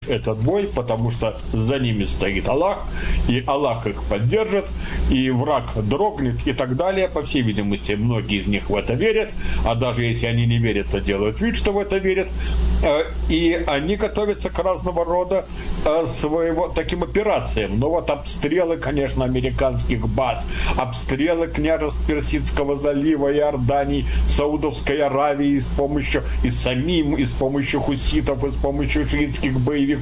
этот бой, потому что за ними стоит Аллах, и Аллах их поддержит, и враг дрогнет и так далее. По всей видимости, многие из них в это верят, а даже если они не верят, то делают вид, что в это верят. И они готовятся к разного рода таким операциям. Но вот обстрелы, конечно, американских баз, обстрелы княжеств Персидского залива, Иордании, Саудовской Аравии с помощью с помощью хуситов, и с помощью шиитских боевиков,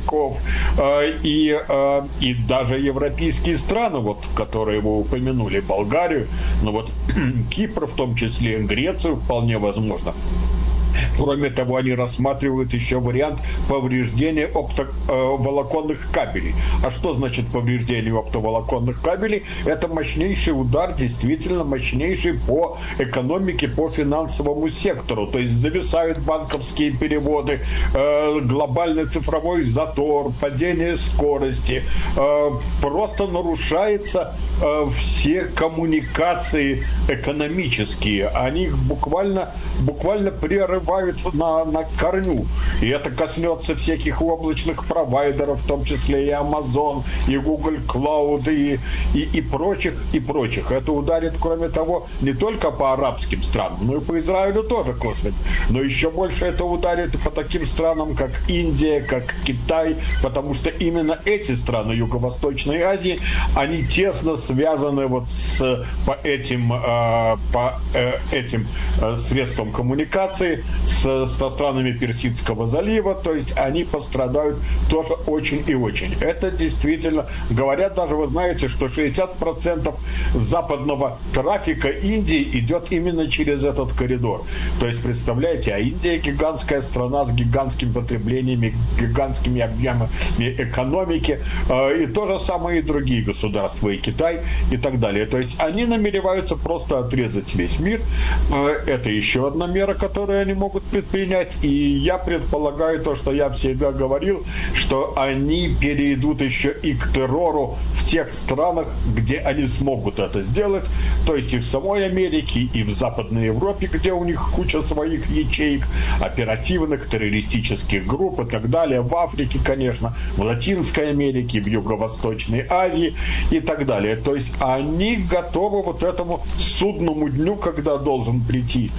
и даже европейские страны, вот, которые вы упомянули, Болгарию, но вот Кипр, в том числе Грецию, вполне возможно. Кроме того, они рассматривают еще вариант повреждения оптоволоконных кабелей. А что значит повреждение оптоволоконных кабелей? Это мощнейший удар, действительно мощнейший по экономике, по финансовому сектору. То есть зависают банковские переводы, глобальный цифровой затор, падение скорости. Просто нарушаются все коммуникации экономические. Они их буквально прерывают на корню. И это коснется всяких облачных провайдеров, в том числе и Amazon, и Google Cloud, и прочих. Это ударит, кроме того, не только по арабским странам, но и по Израилю тоже косвенно. Но еще больше это ударит по таким странам, как Индия, как Китай, потому что именно эти страны Юго-Восточной Азии, они тесно связаны вот по этим средствам коммуникации со странами Персидского залива, то есть они пострадают тоже очень и очень. Это действительно, говорят даже, вы знаете, что 60% западного трафика Индии идет именно через этот коридор. То есть, представляете, а Индия гигантская страна с гигантскими потреблениями, гигантскими объемами экономики, и то же самое и другие государства, и Китай, и так далее. То есть они намереваются просто отрезать весь мир. Это еще одна мера, которую они могут предпринять. И я предполагаю то, что я всегда говорил, что они перейдут еще и к террору в тех странах, где они смогут это сделать. То есть и в самой Америке, и в Западной Европе, где у них куча своих ячеек, оперативных, террористических групп и так далее. В Африке, конечно, в Латинской Америке, в Юго-Восточной Азии и так далее. То есть они готовы вот этому судному дню, когда должен прийти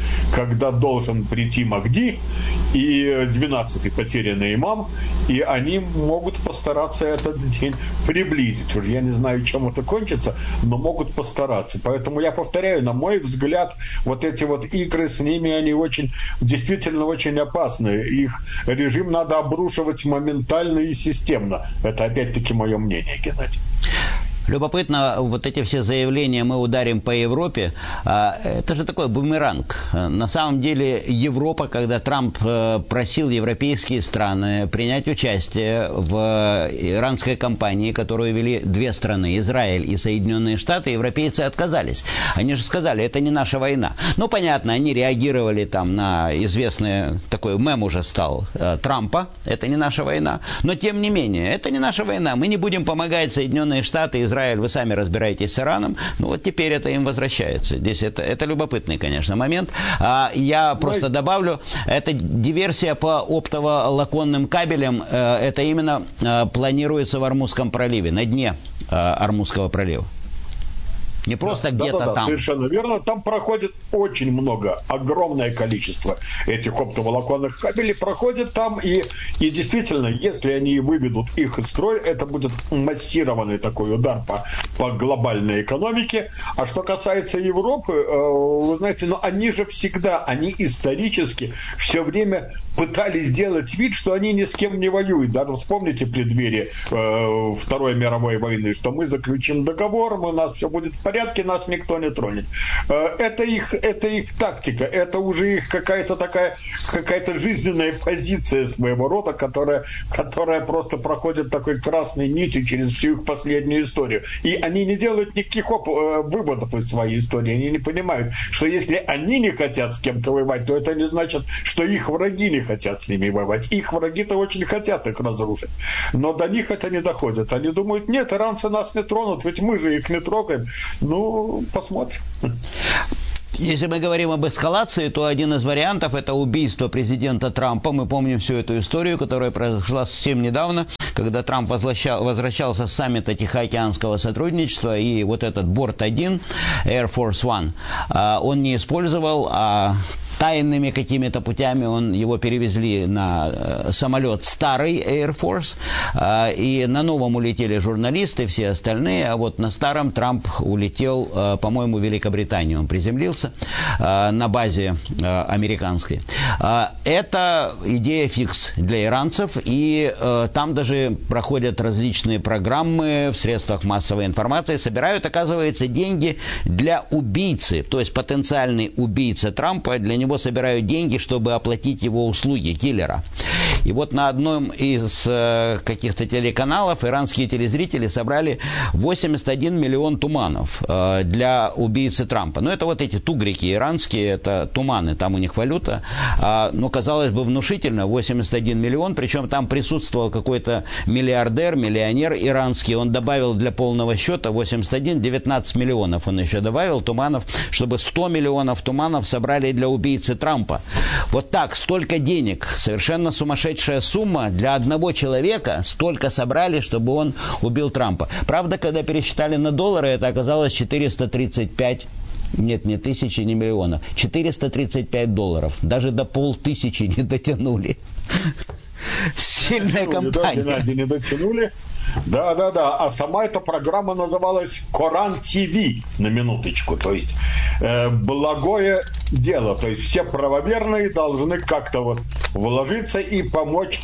Махди и 12-й потерянный имам, и они могут постараться этот день приблизить. Уже я не знаю, чем это кончится, но могут постараться. Поэтому я повторяю, на мой взгляд, вот эти вот игры с ними, они действительно очень опасны. Их режим надо обрушивать моментально и системно. Это опять-таки мое мнение, Геннадий. Любопытно, вот эти все заявления «мы ударим по Европе», это же такой бумеранг. На самом деле Европа, когда Трамп просил европейские страны принять участие в иранской кампании, которую вели две страны, Израиль и Соединенные Штаты, европейцы отказались. Они же сказали, это не наша война. Ну, понятно, они реагировали там на известный такой мем уже стал Трампа, это не наша война. Но тем не менее, это не наша война. Мы не будем помогать Соединенные Штаты, Израиль, вы сами разбираетесь с Ираном, ну вот теперь это им возвращается. Здесь это любопытный, конечно, момент. Я просто добавлю, это диверсия по оптоволоконным кабелям, это именно планируется в Ормузском проливе, на дне Ормузского пролива. Не просто где-то там. Совершенно верно. Там проходит очень много, огромное количество этих оптоволоконных кабелей проходит там. И действительно, если они выведут их из строя, это будет массированный такой удар по глобальной экономике. А что касается Европы, вы знаете, они же всегда, они исторически все время пытались сделать вид, что они ни с кем не воюют. Даже вспомните преддверие Второй мировой войны, что мы заключим договор, у нас все будет в порядке, нас никто не тронет. Это их тактика, это уже их какая-то жизненная позиция своего рода, которая просто проходит такой красной нитью через всю их последнюю историю. И они не делают никаких выводов из своей истории. Они не понимают, что если они не хотят с кем-то воевать, то это не значит, что их враги не хотят с ними воевать. Их враги-то очень хотят их разрушить. Но до них это не доходит. Они думают, нет, иранцы нас не тронут, ведь мы же их не трогаем. Ну, посмотрим. Если мы говорим об эскалации, то один из вариантов – это убийство президента Трампа. Мы помним всю эту историю, которая произошла совсем недавно, когда Трамп возвращался с саммита Тихоокеанского сотрудничества, и вот этот борт-1, Air Force One, он не использовал, тайными какими-то путями его перевезли на самолет старый Air Force, и на новом улетели журналисты, все остальные, а вот на старом Трамп улетел, по-моему, в Великобританию. Он приземлился на базе американской. Это идея фикс для иранцев, и там даже проходят различные программы в средствах массовой информации, собирают, оказывается, деньги для убийцы, то есть потенциальный убийца Трампа, для него собирают деньги, чтобы оплатить его услуги, киллера. И вот на одном из каких-то телеканалов иранские телезрители собрали 81 миллион туманов для убийцы Трампа. Ну, это вот эти тугрики иранские, это туманы, там у них валюта. Но, казалось бы, внушительно, 81 миллион, причем там присутствовал какой-то миллиардер, миллионер иранский, он добавил для полного счета 19 миллионов он еще добавил туманов, чтобы 100 миллионов туманов собрали для убийцы Трампа. Вот так, столько денег, совершенно сумасшедшая сумма для одного человека, столько собрали, чтобы он убил Трампа. Правда, когда пересчитали на доллары, это оказалось 435, нет, не тысячи, не миллионов, $435. Даже до 500 не дотянули. Сильная компания. Да, не дотянули. Да. А сама эта программа называлась Коран ТВ, на минуточку. То есть благое дело. То есть все правоверные должны как-то вот вложиться и помочь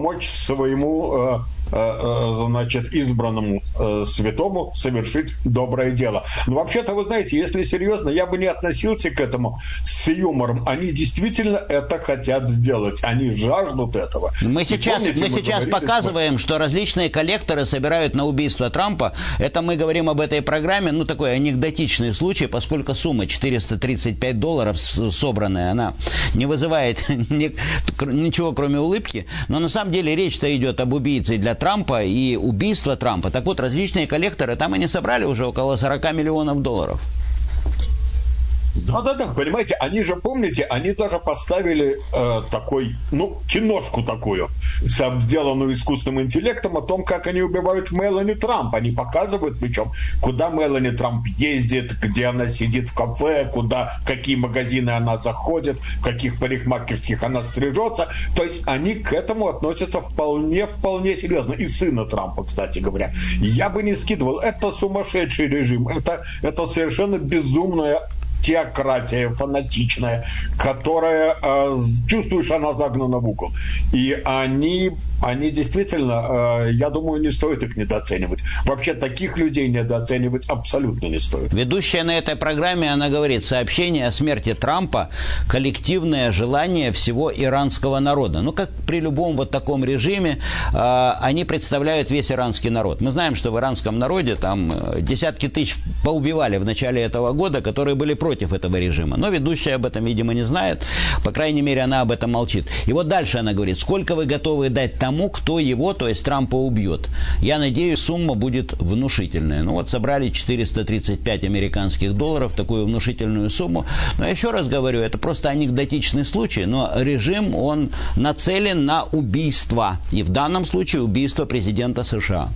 своему значит, избранному святому совершить доброе дело. Но вообще-то, вы знаете, если серьезно, я бы не относился к этому с юмором. Они действительно это хотят сделать. Они жаждут этого. Мы сейчас показываем, что различные коллекторы собирают на убийство Трампа. Это мы говорим об этой программе, ну, такой анекдотичный случай, поскольку сумма $435 собранная, она не вызывает ничего, кроме улыбки. Но на самом деле речь-то идет об убийце для Трампа и убийство Трампа. Так вот, различные коллекторы, там они собрали уже около 40 миллионов долларов. Да, понимаете, они же, помните, они даже поставили такой, киношку такую, сделанную искусственным интеллектом, о том, как они убивают Мелани Трамп. Они показывают, причем, куда Мелани Трамп ездит, где она сидит в кафе, какие магазины она заходит, в каких парикмахерских она стрижется. То есть они к этому относятся вполне серьезно. И сына Трампа, кстати говоря. Я бы не скидывал. Это сумасшедший режим. Это совершенно безумная теократия фанатичная, которая, чувствуешь, она загнана в угол. И они действительно, я думаю, не стоит их недооценивать. Вообще таких людей недооценивать абсолютно не стоит. Ведущая на этой программе, она говорит, сообщение о смерти Трампа – коллективное желание всего иранского народа. Ну, как при любом вот таком режиме, они представляют весь иранский народ. Мы знаем, что в иранском народе там десятки тысяч поубивали в начале этого года, которые были против этого режима. Но ведущая об этом, видимо, не знает. По крайней мере, она об этом молчит. И вот дальше она говорит, сколько вы готовы дать тому, кто его, то есть Трампа, убьет. Я надеюсь, сумма будет внушительная. Ну вот собрали 435 американских долларов, такую внушительную сумму. Но еще раз говорю, это просто анекдотичный случай, но режим, он нацелен на убийство. И в данном случае убийство президента США.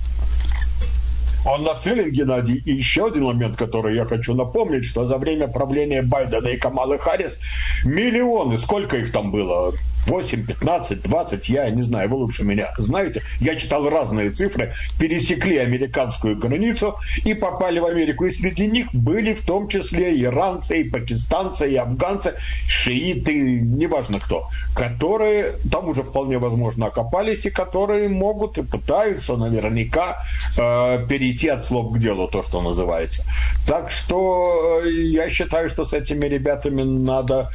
Он нацелен, Геннадий, и еще один момент, который я хочу напомнить, что за время правления Байдена и Камалы Харрис миллионы, сколько их там было, 8, 15, 20, я не знаю, вы лучше меня знаете, я читал разные цифры, пересекли американскую границу и попали в Америку. И среди них были в том числе и иранцы, и пакистанцы, и афганцы, шииты, неважно кто, которые там уже вполне возможно окопались и которые могут и пытаются наверняка перейти от слов к делу, то, что называется. Так что я считаю, что с этими ребятами надо,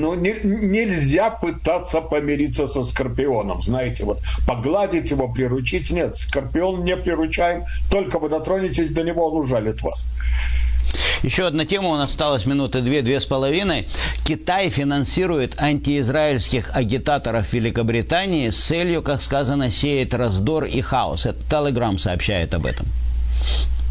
нельзя пытаться помириться со Скорпионом, знаете, вот погладить его, приручить. Нет, Скорпион не приручаем, только вы дотронетесь до него, он ужалит вас. Еще одна тема, у нас осталось минуты 2-2,5. Китай финансирует антиизраильских агитаторов Великобритании с целью, как сказано, сеять раздор и хаос. Это Telegram сообщает об этом.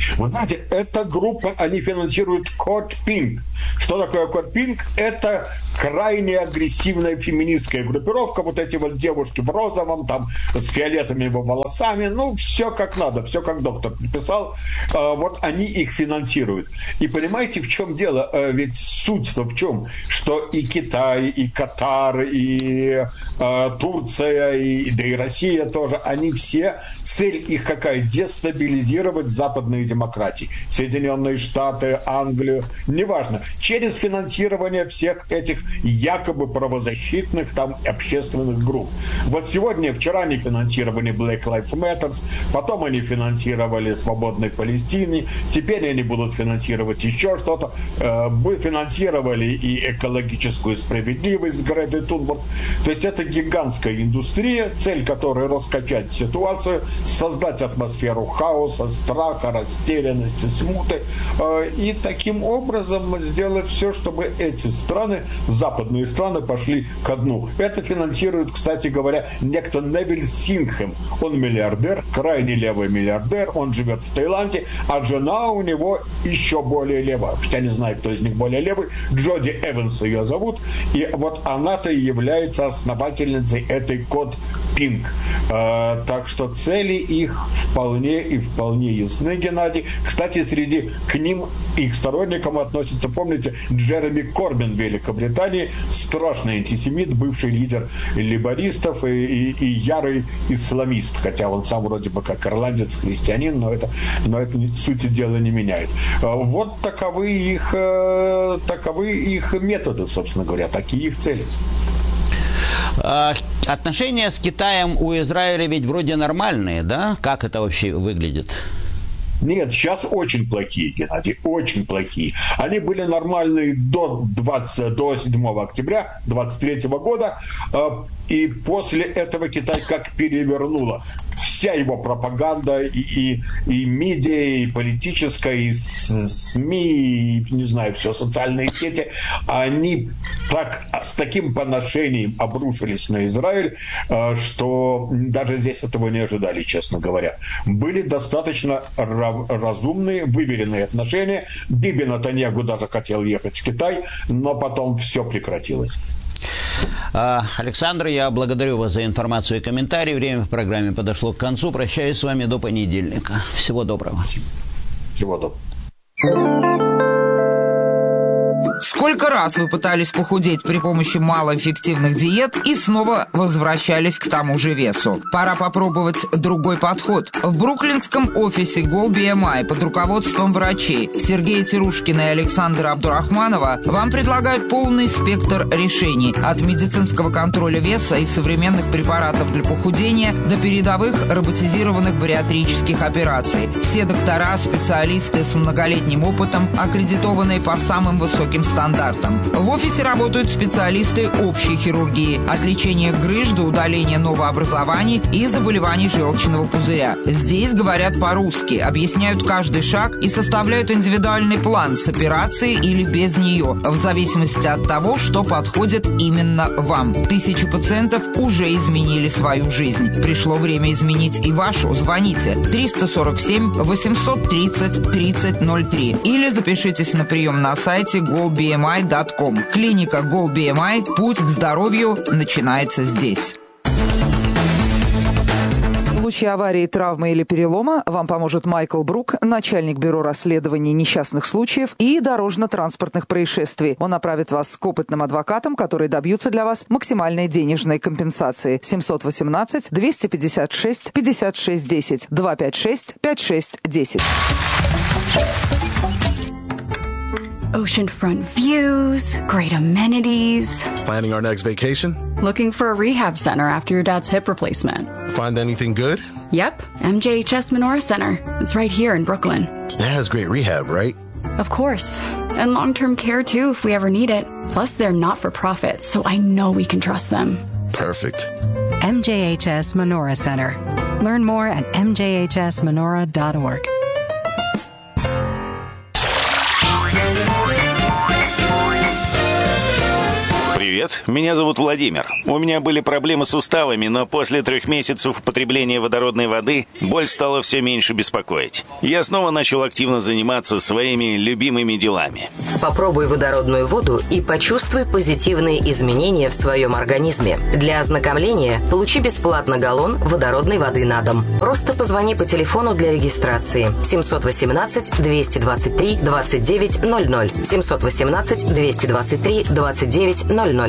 Вы знаете, эта группа, они финансируют Код Пинк. Что такое Код Пинк? Это крайне агрессивная феминистская группировка. Вот эти вот девушки в розовом, там, с фиолетовыми волосами. Ну, все как надо, все как доктор написал. Вот они их финансируют. И понимаете, в чем дело? Ведь суть-то в чем? Что и Китай, и Катар, и Турция, да и Россия тоже, они все, цель их какая? Дестабилизировать западные демократии. Соединенные Штаты, Англию, неважно. Через финансирование всех этих якобы правозащитных там общественных групп. Вот сегодня, вчера они финансировали Black Lives Matter, потом они финансировали Свободной Палестины, теперь они будут финансировать еще что-то. Финансировали и экологическую справедливость с Гретой Тунберг. То есть это гигантская индустрия, цель которой раскачать ситуацию, создать атмосферу хаоса, страха, растерянности, смуты и таким образом сделать все, чтобы эти страны, западные страны, пошли ко дну. Это финансирует, кстати говоря, некто Невиль Сингхэм. Он миллиардер, крайне левый миллиардер, он живет в Таиланде, а жена у него еще более левая. Я не знаю, кто из них более левый. Джоди Эванс ее зовут. И вот она-то и является основательницей этой Код Пинк. Так что цели их вполне ясны, Геннадий. Кстати, к ним и к сторонникам относится, помните, Джереми Корбин в Великобритании, страшный антисемит, бывший лидер лейбористов и ярый исламист, хотя он сам вроде бы как ирландец, христианин, но это сути дела не меняет. Вот таковы их методы, собственно говоря, такие их цели. Отношения с Китаем у Израиля ведь вроде нормальные, да? Как это вообще выглядит? Нет, сейчас очень плохие, Геннадий, очень плохие. Они были нормальные до 7 октября 23 года, и после этого Китай как перевернуло. Вся его пропаганда, и медиа, и политическая, и СМИ, и, не знаю, все, социальные сети, они с таким поношением обрушились на Израиль, что даже здесь этого не ожидали, честно говоря. Были достаточно разумные, выверенные отношения. Биби Нетаньяху даже хотел ехать в Китай, но потом все прекратилось. Александр, я благодарю вас за информацию и комментарии. Время в программе подошло к концу. Прощаюсь с вами до понедельника. Всего доброго. Всего доброго. Сколько раз вы пытались похудеть при помощи малоэффективных диет и снова возвращались к тому же весу? Пора попробовать другой подход. В бруклинском офисе GoalBMI под руководством врачей Сергея Тирушкина и Александра Абдурахманова вам предлагают полный спектр решений от медицинского контроля веса и современных препаратов для похудения до передовых роботизированных бариатрических операций. Все доктора, специалисты с многолетним опытом, аккредитованные по самым высоким стандартам. В офисе работают специалисты общей хирургии, от лечения грыж до удаления новообразований и заболеваний желчного пузыря. Здесь говорят по-русски, объясняют каждый шаг и составляют индивидуальный план с операцией или без нее, в зависимости от того, что подходит именно вам. 1000 пациентов уже изменили свою жизнь. Пришло время изменить и вашу. Звоните 347 830 3003 или запишитесь на прием на сайте GoalBMI.com. Клиника GoalBMI. Путь к здоровью начинается здесь. В случае аварии, травмы или перелома вам поможет Майкл Брук, начальник бюро расследований несчастных случаев и дорожно-транспортных происшествий. Он направит вас к опытным адвокатам, которые добьются для вас максимальной денежной компенсации. 718-256-5610, 256-5610. Oceanfront views, great amenities. Planning our next vacation? Looking for a rehab center after your dad's hip replacement. Find anything good? Yep, MJHS Menorah Center. It's right here in Brooklyn. It has great rehab, right? Of course. And long-term care too if we ever need it. Plus they're not-for-profit, so I know we can trust them. Perfect. MJHS Menorah Center. Learn more at mjhsmenorah.org. Привет, меня зовут Владимир. У меня были проблемы с суставами, но после 3 месяцев употребления водородной воды боль стала все меньше беспокоить. Я снова начал активно заниматься своими любимыми делами. Попробуй водородную воду и почувствуй позитивные изменения в своем организме. Для ознакомления получи бесплатно галлон водородной воды на дом. Просто позвони по телефону для регистрации 718-223-2900. 718-223-2900.